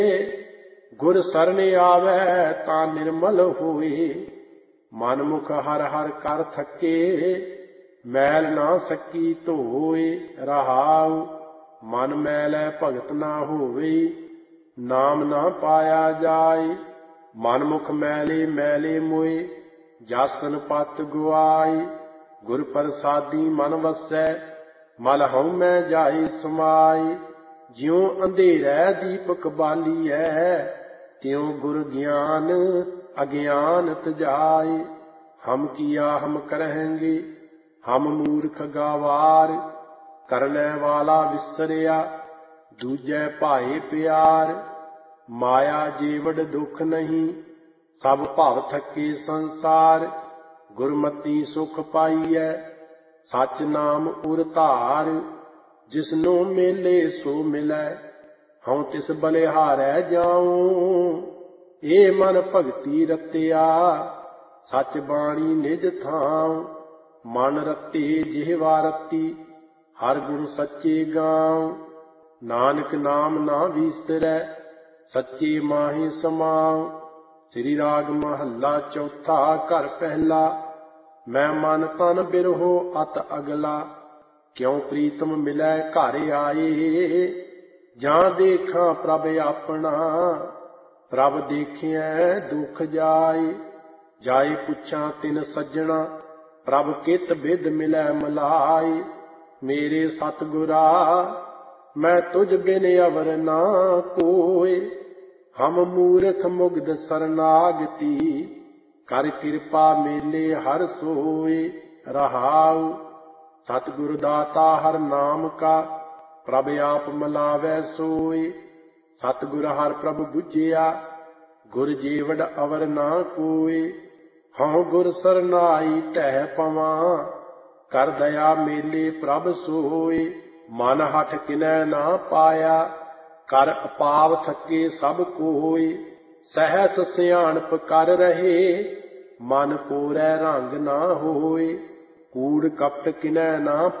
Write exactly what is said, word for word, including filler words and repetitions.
ਗੁਰ ਸਰਣ ਆਵੈ ਤਾਂ ਨਿਰਮਲ ਹੋਏ। ਮਨ ਮੁਖ ਹਰ ਹਰ ਕਰ ਥਕੇ, ਮੈਲ ਨਾ ਸਕੀ ਧੋਏ। ਰਹਾਉ ਮਨ ਮੈਲੈ ਭਗਤ ਨਾ ਹੋਵੇ, ਨਾਮ ਨਾ ਪਾਇਆ ਜਾਏ। ਮਨ ਮੁਖ ਮੈਲੇ ਮੈਲੇ ਮੋਏ, ਜਾਸਨ ਪਤ ਗੁਆਏ। ਗੁਰ ਪ੍ਰਸਾਦੀ ਮਨ ਵਸੈ, ਮਲ ਹਉਮੈ ਜਾਏ ਸਮਾਏ। ਜਿਉ ਅੰਧੇਰੈ ਦੀਪਕ ਬਾਲੀਐ, ਤਿਉ ਗੁਰ ਗਿਆਨ ਅਗਿਆਨ ਤਜਾਏ। ਹਮ ਕੀਆ ਹਮ ਕਰਹਿੰਗੇ, ਹਮ ਮੂਰਖ ਗਾਵਾਰ। ਕਰਨੈ ਵਾਲਾ ਵਿਸਰਿਆ, ਦੂਜੈ ਭਾਏ ਪਿਆਰ। ਮਾਇਆ ਜੀਵੜ ਦੁਖ ਨਹੀਂ, ਸਭ ਭਵ ਥਕੇ ਸੰਸਾਰ। ਗੁਰਮਤੀ ਸੁਖ ਪਾਈਐ, ਸਚ ਨਾਮ ਉਰ ਧਾਰ। ਜਿਸਨੂੰ ਮੇਲੇ ਸੋ ਮਿਲੈ, ਹਉ ਤਿਸ ਬਲਿਹਾਰੈ ਜਾਉ। ਏ ਮਨ ਭਗਤੀ ਰਤਿਆ, ਸਚ ਬਾਣੀ ਨਿਜ ਥਾਉ। ਮਨ ਰਤੇ ਜਿਹਵਾ ਰਤੀ, ਹਰ ਗੁਣ ਸੱਚੇ ਗਾਉ। ਨਾਨਕ ਨਾਮ ਨਾ ਵੀਸਰੈ, ਸੱਚੇ ਮਾਹੀ ਸਮਾਉ। ਸ੍ਰੀ ਰਾਗ ਮਹੱਲਾ ਚੌਥਾ। ਘਰ ਪਹਿਲਾ। ਮੈਂ ਮਨ ਤਨ ਬਿਰਹੋ ਅਤ ਅਗਲਾ, ਕਿਉ ਪ੍ਰੀਤਮ ਮਿਲੈ ਘਰ ਆਏ। ਜਾਂ ਦੇਖਾਂ ਪ੍ਰਭ ਆਪਣਾ, ਪ੍ਰਭ ਦੇਖਿਐ ਦੁਖ ਜਾਏ। ਜਾਏ ਪੁੱਛਾਂ ਤਿਨ ਸੱਜਣਾ, ਪ੍ਰਭ ਕਿਤ ਬਿਧ ਮਿਲੈ ਮਲਾਏ। ਮੇਰੇ ਸਤਿਗੁਰਾ ਮੈਂ ਤੁਝ ਬਿਨ ਅਵਰ ਨਾ ਕੋਇ, ਹਮ ਮੂਰਖ ਮੁਗਧ ਸਰਨਾਗਤੀ। ਕਰ ਕਿਰਪਾ ਮੇਲੇ ਹਰ ਸੋਏ। ਰਹਾਉ ਸਤਿਗੁਰ ਦਾਤਾ ਹਰ ਨਾਮ ਕਾ, ਪ੍ਰਭ ਆਪ ਮਲਾਵੈ ਸੋਏ। ਸਤਿਗੁਰ ਹਰ ਪ੍ਰਭ ਬੁਝਿਆ, ਗੁਰ ਜੀਵੜ ਅਵਰ ਨਾ ਕੋਏ। ਹਉ ਗੁਰ ਸਰਨਾਈ ਢਹਿ ਪਵਾਂ, ਕਰ ਦਇਆ ਮੇਲੇ ਪ੍ਰਭ ਸੋਏ। ਮਨ ਹਠ ਕਿਨੈ ਨਾ ਪਾਇਆ, ਕਰ ਅਪਾਵ ਥਕੇ ਸਭ ਕੋਏ। ਸਹਿਸ ਸਿਆਣਪ ਕਰ ਰਹੇ, ਮਨ ਕੋਰੈ ਰੰਗ ਨਾ ਹੋਏ। ਕੂੜ ਕਪਟ ਕਿਨੈ ਨਾ